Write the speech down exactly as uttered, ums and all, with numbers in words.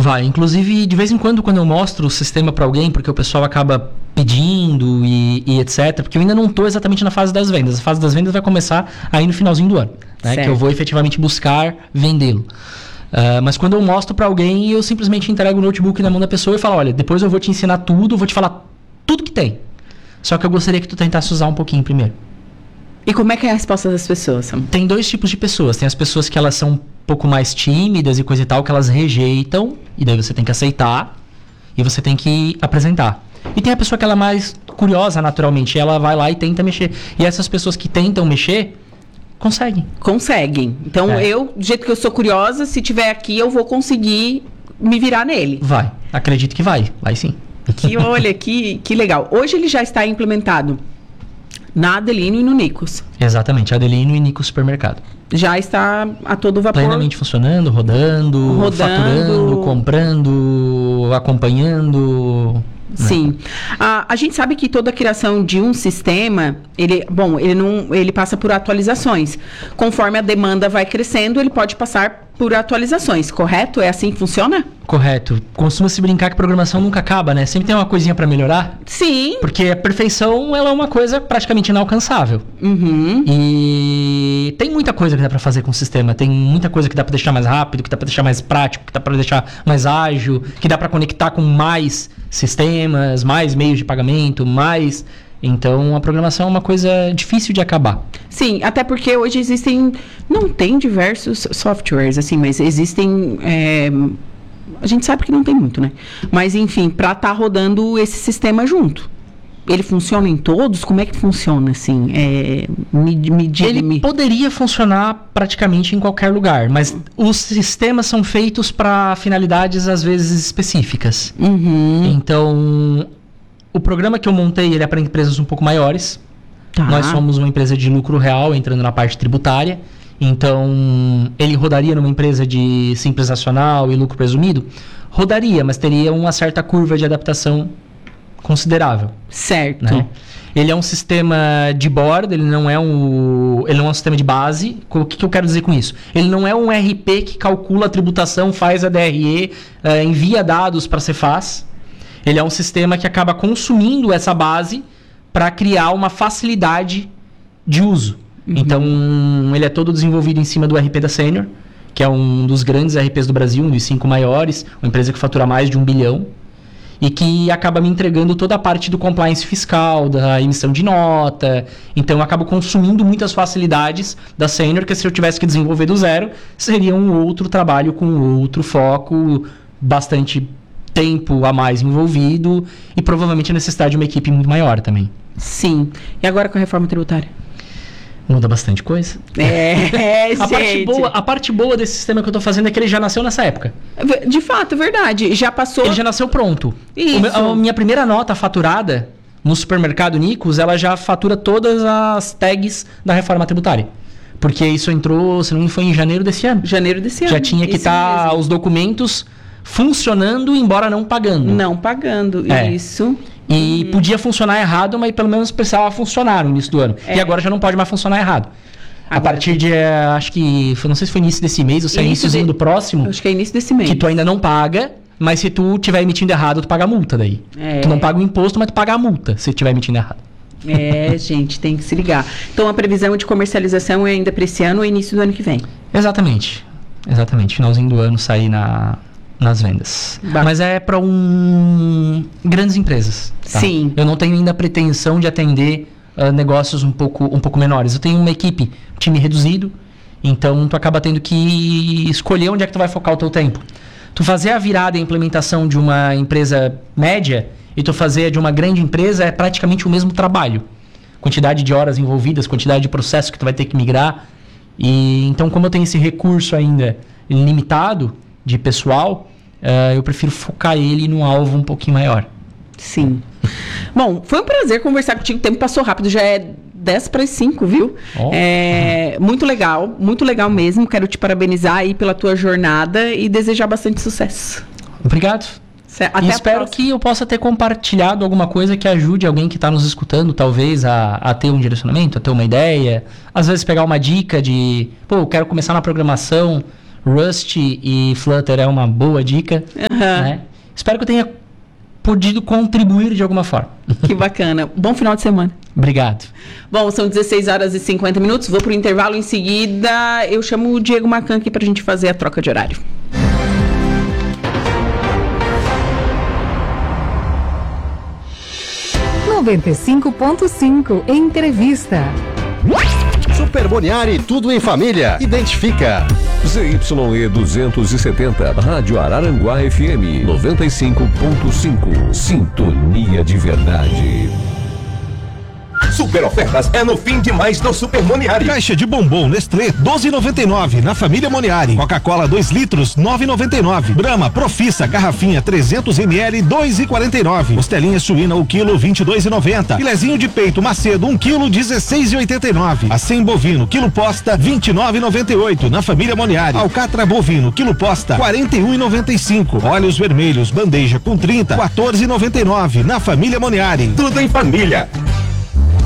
Vai, inclusive de vez em quando quando eu mostro o sistema para alguém, porque o pessoal acaba pedindo e, e etcétera, porque eu ainda não estou exatamente na fase das vendas. A fase das vendas vai começar aí no finalzinho do ano, né? Que eu vou efetivamente buscar vendê-lo. Uh, mas quando eu mostro para alguém, eu simplesmente entrego o notebook na mão da pessoa e falo, olha, depois eu vou te ensinar tudo, vou te falar tudo que tem. Só que eu gostaria que tu tentasse usar um pouquinho primeiro. E como é que é a resposta das pessoas, Sam? Tem dois tipos de pessoas. Tem as pessoas que elas são um pouco mais tímidas e coisa e tal, que elas rejeitam, e daí você tem que aceitar, e você tem que apresentar. E tem a pessoa que ela é mais curiosa, naturalmente, e ela vai lá e tenta mexer. E essas pessoas que tentam mexer, conseguem. Conseguem. Então, é. eu, do jeito que eu sou curiosa, se tiver aqui, eu vou conseguir me virar nele. Vai. Acredito que vai. Vai sim. Que, olha, que, que legal. Hoje ele já está implementado na Adelino e no Nicos. Exatamente, Adelino e Nicos Supermercado. Já está a todo vapor. Plenamente funcionando, rodando, rodando, faturando, comprando, acompanhando. Sim. A, a gente sabe que toda a criação de um sistema, ele, bom, ele, não, ele passa por atualizações. Conforme a demanda vai crescendo, ele pode passar por atualizações, correto? É assim que funciona? Correto. Costuma-se brincar que programação nunca acaba, né? Sempre tem uma coisinha para melhorar. Sim. Porque a perfeição, ela é uma coisa praticamente inalcançável. Uhum. E tem muita coisa que dá para fazer com o sistema. Tem muita coisa que dá para deixar mais rápido, que dá para deixar mais prático, que dá para deixar mais ágil, que dá para conectar com mais sistemas, mais meios de pagamento, mais... Então, a programação é uma coisa difícil de acabar. Sim, até porque hoje existem... Não tem diversos softwares, assim, mas existem... É, a gente sabe que não tem muito, né? Mas, enfim, para estar tá rodando esse sistema junto. Ele funciona em todos? Como é que funciona, assim? É, me, me diga, Ele me... poderia funcionar praticamente em qualquer lugar, mas os sistemas são feitos para finalidades, às vezes, específicas. Uhum. Então... O programa que eu montei, ele é para empresas um pouco maiores. Tá. Nós somos uma empresa de lucro real, entrando na parte tributária. Então, ele rodaria numa empresa de simples nacional e lucro presumido? Rodaria, mas teria uma certa curva de adaptação considerável. Certo. Né? Ele é um sistema de borda, ele não é um, ele não é um sistema de base. O que, que eu quero dizer com isso? Ele não é um R P que calcula a tributação, faz a D R E, uh, envia dados para a Cefaz. Ele é um sistema que acaba consumindo essa base para criar uma facilidade de uso. Uhum. Então, ele é todo desenvolvido em cima do R P da Senior, que é um dos grandes R Ps do Brasil, um dos cinco maiores, uma empresa que fatura mais de um bilhão, e que acaba me entregando toda a parte do compliance fiscal, da emissão de nota. Então, eu acabo consumindo muitas facilidades da Senior, que se eu tivesse que desenvolver do zero, seria um outro trabalho com outro foco, bastante tempo a mais envolvido e provavelmente a necessidade de uma equipe muito maior também. Sim. E agora com a reforma tributária? Muda bastante coisa. É, a, parte boa, a parte boa desse sistema que eu estou fazendo é que ele já nasceu nessa época. De fato, é verdade. Já passou... Ele já nasceu pronto. Isso. O, a minha primeira nota faturada no supermercado Nicos, ela já fatura todas as tags da reforma tributária. Porque isso entrou, se não me engano, foi em janeiro desse ano. Janeiro desse ano. Já tinha que estar tá os documentos funcionando, embora não pagando. Não pagando, é. Isso. E hum. podia funcionar errado, mas pelo menos precisava funcionar no início do ano. É. E agora já não pode mais funcionar errado. Agora, a partir de, acho que, não sei se foi início desse mês ou se é iníciozinho de... do próximo. Acho que é início desse mês. Que tu ainda não paga, mas se tu estiver emitindo errado, tu paga a multa daí. É. Tu não paga o imposto, mas tu paga a multa se estiver emitindo errado. É, gente, tem que se ligar. Então, a previsão de comercialização é ainda para esse ano ou início do ano que vem? Exatamente. Exatamente. Finalzinho do ano sair na... nas vendas. Bah. Mas é para um grandes empresas. Tá? Sim. Eu não tenho ainda a pretensão de atender uh, negócios um pouco, um pouco menores. Eu tenho uma equipe, um time reduzido, então tu acaba tendo que escolher onde é que tu vai focar o teu tempo. Tu fazer a virada e a implementação de uma empresa média e tu fazer de uma grande empresa é praticamente o mesmo trabalho. Quantidade de horas envolvidas, quantidade de processos que tu vai ter que migrar. E então, como eu tenho esse recurso ainda limitado de pessoal, uh, eu prefiro focar ele num alvo um pouquinho maior. Sim. Bom, foi um prazer conversar contigo. O tempo passou rápido, já é dez para as cinco, viu? Oh. É, muito legal, muito legal mesmo. Quero te parabenizar aí pela tua jornada e desejar bastante sucesso. Obrigado. Até e espero que eu possa ter compartilhado alguma coisa que ajude alguém que está nos escutando, talvez, a, a ter um direcionamento, a ter uma ideia. Às vezes pegar uma dica de, pô, eu quero começar na programação, Rust e Flutter é uma boa dica. Uhum. Né? Espero que eu tenha podido contribuir de alguma forma. Que bacana. Bom final de semana. Obrigado. Bom, são dezesseis horas e cinquenta minutos. Vou pro intervalo. Em seguida, eu chamo o Diego Macan aqui pra gente fazer a troca de horário. noventa e cinco ponto cinco. Entrevista. Super Boniari, tudo em família. Identifica. Z Y E duzentos e setenta, Rádio Araranguá F M noventa e cinco ponto cinco. Sintonia de verdade. Super ofertas é no fim de mais do Super Moniari. Caixa de bombom Nestlé doze e noventa e nove na família Moniari. Coca-Cola dois litros nove e noventa e nove. Brahma Profissa garrafinha trezentos mililitros dois e quarenta e nove. Costelinha suína o quilo vinte e dois e noventa. Filezinho de peito Macedo um quilo dezesseis e oitenta e nove. Acém bovino quilo posta vinte e nove e noventa e oito na família Moniari. Alcatra bovino quilo posta quarenta e um e noventa e cinco. Óleos vermelhos bandeja com trinta quatorze e noventa e nove na família Moniari. Tudo em família.